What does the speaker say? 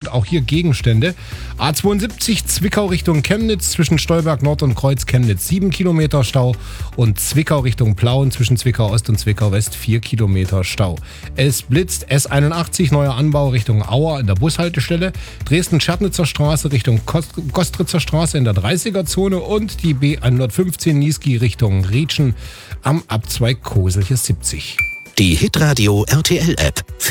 auch hier Gegenstände. A72 Zwickau Richtung Chemnitz zwischen Stolberg Nord und Kreuz Chemnitz 7 Kilometer Stau und Zwickau Richtung Plauen zwischen Zwickau Ost und Zwickau West 4 Kilometer Stau. Es blitzt S81 neuer Anbau Richtung Auer in der Bushaltestelle, Dresden-Schernitzer Straße Richtung Kostritzer Straße in der 30er-Zone und die B115 Niesky Richtung Rietschen am Abzweig Koselche 70. Die Hitradio RTL App.